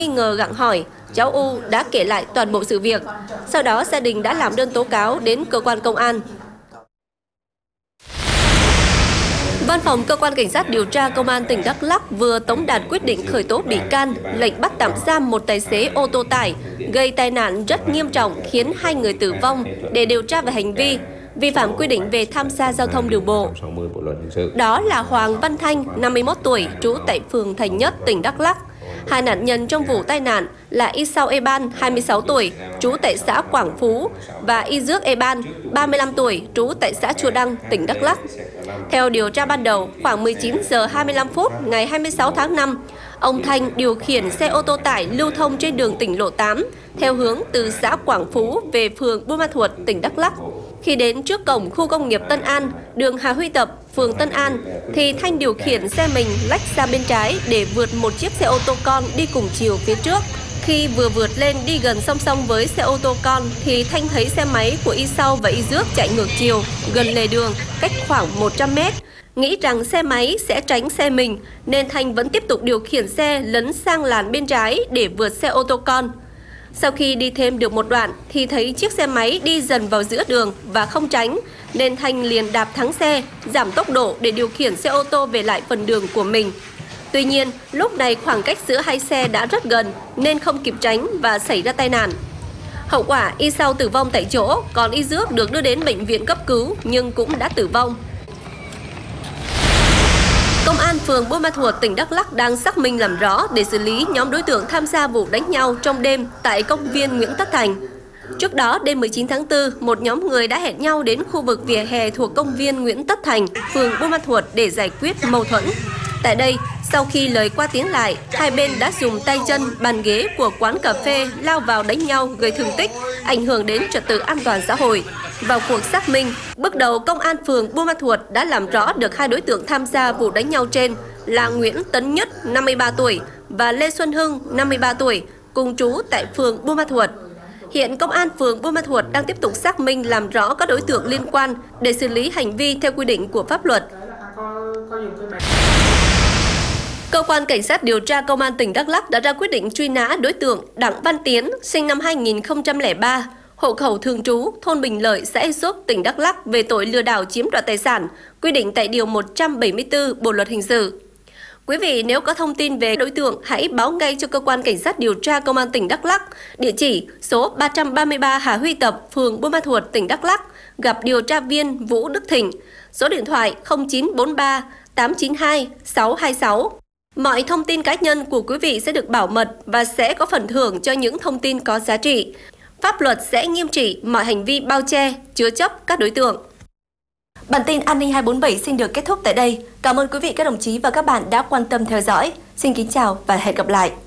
Nghi ngờ gặng hỏi, cháu U đã kể lại toàn bộ sự việc. Sau đó gia đình đã làm đơn tố cáo đến cơ quan công an. Văn phòng Cơ quan Cảnh sát điều tra Công an tỉnh Đắk Lắk vừa tống đạt quyết định khởi tố bị can, lệnh bắt tạm giam một tài xế ô tô tải gây tai nạn rất nghiêm trọng khiến 2 người tử vong để điều tra về hành vi vi phạm quy định về tham gia giao thông đường bộ. Đó là Hoàng Văn Thanh, 51 tuổi, trú tại phường Thành Nhất, tỉnh Đắk Lắk. Hai nạn nhân trong vụ tai nạn là Isao Eban, 26 tuổi, trú tại xã Quảng Phú và Iziuk Eban, 35 tuổi, trú tại xã Chùa Đăng, tỉnh Đắk Lắk. Theo điều tra ban đầu, khoảng 19 giờ 25 phút ngày 26 tháng 5, ông Thanh điều khiển xe ô tô tải lưu thông trên đường tỉnh Lộ 8 theo hướng từ xã Quảng Phú về phường Buôn Ma Thuột, tỉnh Đắk Lắk. Khi đến trước cổng khu công nghiệp Tân An, đường Hà Huy Tập, phường Tân An, thì Thanh điều khiển xe mình lách ra bên trái để vượt một chiếc xe ô tô con đi cùng chiều phía trước. Khi vừa vượt lên đi gần song song với xe ô tô con thì Thanh thấy xe máy của Isao và Iziuk chạy ngược chiều gần lề đường cách khoảng 100 mét. Nghĩ rằng xe máy sẽ tránh xe mình nên Thanh vẫn tiếp tục điều khiển xe lấn sang làn bên trái để vượt xe ô tô con. Sau khi đi thêm được một đoạn thì thấy chiếc xe máy đi dần vào giữa đường và không tránh, nên Thanh liền đạp thắng xe, giảm tốc độ để điều khiển xe ô tô về lại phần đường của mình. Tuy nhiên, lúc này khoảng cách giữa hai xe đã rất gần nên không kịp tránh và xảy ra tai nạn. Hậu quả, Isao tử vong tại chỗ, còn Iziuk được đưa đến bệnh viện cấp cứu nhưng cũng đã tử vong. Công an phường Buôn Ma Thuột, tỉnh Đắk Lắk đang xác minh làm rõ để xử lý nhóm đối tượng tham gia vụ đánh nhau trong đêm tại công viên Nguyễn Tất Thành. Trước đó, đêm 19 tháng 4, một nhóm người đã hẹn nhau đến khu vực vỉa hè thuộc công viên Nguyễn Tất Thành, phường Buôn Ma Thuột để giải quyết mâu thuẫn. Tại đây, sau khi lời qua tiếng lại, hai bên đã dùng tay chân, bàn ghế của quán cà phê lao vào đánh nhau gây thương tích, ảnh hưởng đến trật tự an toàn xã hội. Vào cuộc xác minh, bước đầu Công an phường Buôn Ma Thuột đã làm rõ được hai đối tượng tham gia vụ đánh nhau trên là Nguyễn Tấn Nhất, 53 tuổi và Lê Xuân Hưng, 53 tuổi, cùng trú tại phường Buôn Ma Thuột. Hiện Công an phường Buôn Ma Thuột đang tiếp tục xác minh làm rõ các đối tượng liên quan để xử lý hành vi theo quy định của pháp luật. Cơ quan Cảnh sát điều tra Công an tỉnh Đắk Lắk đã ra quyết định truy nã đối tượng Đặng Văn Tiến, sinh năm 2003, hộ khẩu thường trú thôn Bình Lợi, xã Iziuk, tỉnh Đắk Lắk về tội lừa đảo chiếm đoạt tài sản, quy định tại điều 174 Bộ luật hình sự. Quý vị nếu có thông tin về đối tượng, hãy báo ngay cho Cơ quan Cảnh sát điều tra Công an tỉnh Đắk Lắk, địa chỉ số 333 Hà Huy Tập, phường Buôn Ma Thuột, tỉnh Đắk Lắk, gặp điều tra viên Vũ Đức Thịnh, số điện thoại 0943 892 626. Mọi thông tin cá nhân của quý vị sẽ được bảo mật và sẽ có phần thưởng cho những thông tin có giá trị. Pháp luật sẽ nghiêm trị mọi hành vi bao che, chứa chấp các đối tượng. Bản tin An ninh 247 xin được kết thúc tại đây. Cảm ơn quý vị, các đồng chí và các bạn đã quan tâm theo dõi. Xin kính chào và hẹn gặp lại.